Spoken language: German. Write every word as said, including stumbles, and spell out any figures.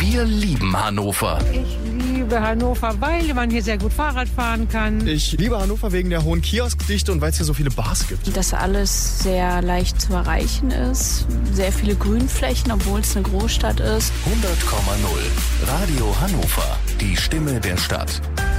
Wir lieben Hannover. Ich liebe Hannover, weil man hier sehr gut Fahrrad fahren kann. Ich liebe Hannover wegen der hohen Kioskdichte und weil es hier so viele Bars gibt. Dass alles sehr leicht zu erreichen ist, sehr viele Grünflächen, obwohl es eine Großstadt ist. hundert Komma null Radio Hannover, die Stimme der Stadt.